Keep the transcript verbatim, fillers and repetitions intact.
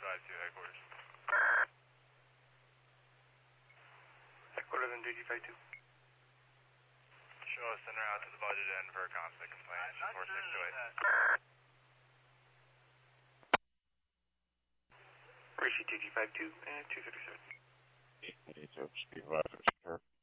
five two headquarters. Headquarters on two G five two. Show us center out to the budget end for a constant complaint. four six two eight. Rishi two G five two and two thirty-seven. Eight, eight, speed advisor, secure.